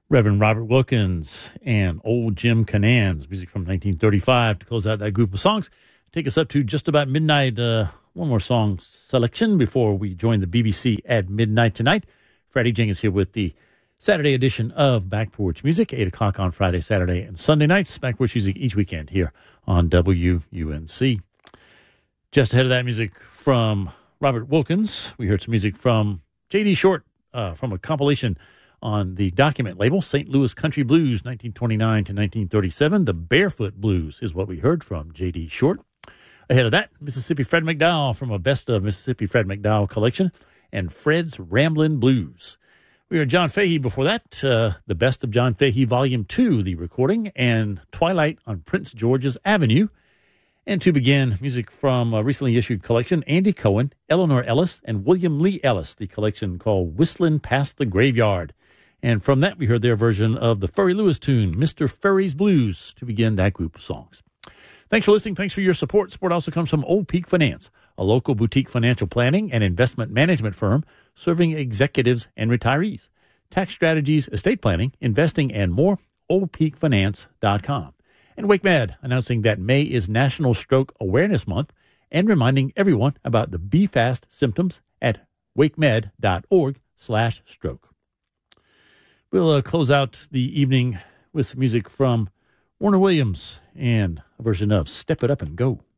Reverend Robert Wilkins and Old Jim Canan's music from 1935 to close out that group of songs. Take us up to just about midnight. One more song selection before we join the BBC at midnight tonight. Freddie Jenkins here with the Saturday edition of Back Porch Music, 8 o'clock on Friday, Saturday, and Sunday nights. Back Porch Music each weekend here on WUNC. Just ahead of that music from Robert Wilkins, we heard some music from J.D. Short from a compilation on the Document label, St. Louis Country Blues, 1929 to 1937. The Barefoot Blues is what we heard from J.D. Short. Ahead of that, Mississippi Fred McDowell from a Best of Mississippi Fred McDowell collection, and Fred's Ramblin' Blues. We heard John Fahey before that, the Best of John Fahey Volume 2, the recording, and Twilight on Prince George's Avenue. And to begin, music from a recently issued collection, Andy Cohen, Eleanor Ellis, and William Lee Ellis, the collection called Whistlin' Past the Graveyard. And from that, we heard their version of the Furry Lewis tune, Mr. Furry's Blues, to begin that group of songs. Thanks for listening. Thanks for your support. Support also comes from Old Peak Finance, a local boutique financial planning and investment management firm serving executives and retirees. Tax strategies, estate planning, investing, and more, oldpeakfinance.com. And WakeMed, announcing that May is National Stroke Awareness Month and reminding everyone about the Be Fast symptoms at wakemed.org/stroke. We'll close out the evening with some music from Warner Williams and a version of Step It Up and Go.